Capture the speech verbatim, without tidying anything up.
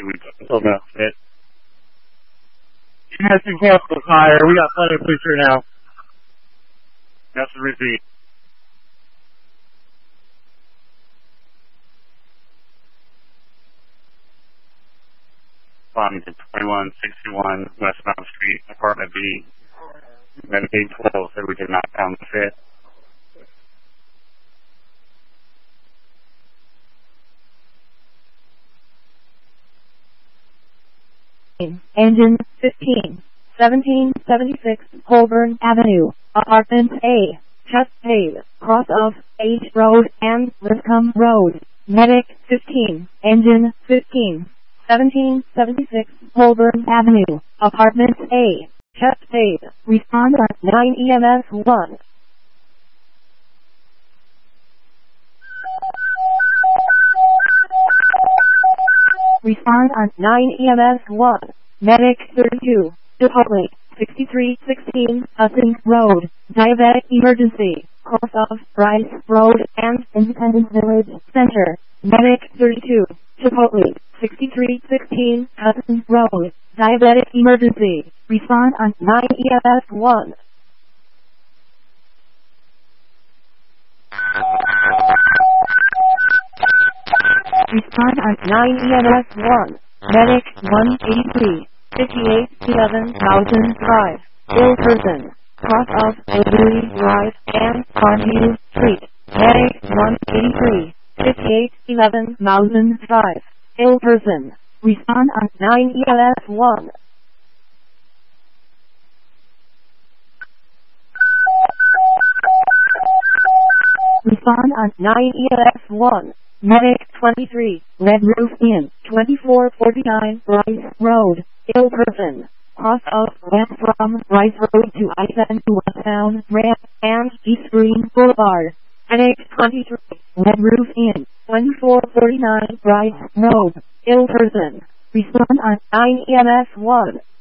see we still got fit. You guys can cancel the fire. We got plenty of police here now. That's the repeat. Responding to twenty-one sixty-one West Mount Street, Apartment B. Then eight twelve said we did not found the fit. Engine fifteen, seventeen seventy-six Holborn Avenue, Apartment A, Chest Pave, cross of H Road and Liscombe Road. Medic fifteen, Engine fifteen, seventeen seventy-six Holborn Avenue, Apartment A, Chest Pave. Respond at nine E M S one. Respond on nine E M S one. Medic thirty-two. Chipotle. sixty-three sixteen Hudson Road. Diabetic emergency. Cross of Rice Road and Independence Village Center. Medic thirty-two. Chipotle. sixty-three sixteen Hudson Road. Diabetic emergency. Respond on nine E M S one. Respond on nine E M S one. Medic one eighty-three, fifty-eight eleven thousand five. Ill person. Cross of Woodbury Drive and Farmview Street. Medic one eighty-three, fifty-eight eleven thousand five. Ill person. Respond on nine E M S one. Respond on nine E M S one. Medic twenty-three, Red Roof Inn, twenty-four forty-nine Rice Road. Ill person. Cross of West from Rice Road to I seven to Westbound Ramp and East Green Boulevard. Medic twenty-three, Red Roof Inn, twenty-four forty-nine Rice Road. Ill person. Respond on nine E M S one.